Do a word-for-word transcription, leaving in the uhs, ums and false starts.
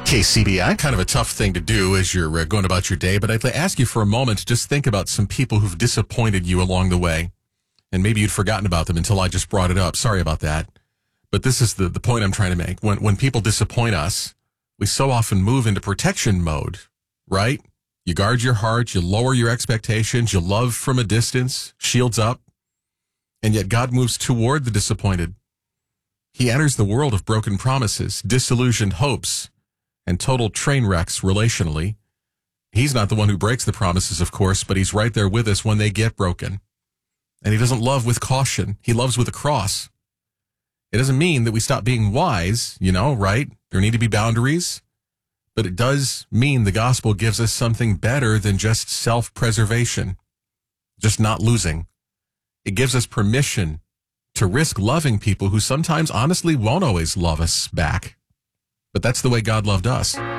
K C B I. Kind of a tough thing to do as you're uh, going about your day, but I'd ask you for a moment to just think about some people who've disappointed you along the way. And maybe you'd forgotten about them until I just brought it up. Sorry about that. But this is the, the point I'm trying to make. When, when people disappoint us, we so often move into protection mode, right? You guard your heart, you lower your expectations, you love from a distance, shields up. And yet God moves toward the disappointed. He enters the world of broken promises, disillusioned hopes, and total train wrecks relationally. He's not the one who breaks the promises, of course, but he's right there with us when they get broken. And he doesn't love with caution. He loves with a cross. It doesn't mean that we stop being wise, you know, right? There need to be boundaries. But it does mean the gospel gives us something better than just self-preservation, just not losing. It gives us permission to risk loving people who sometimes honestly won't always love us back. But that's the way God loved us.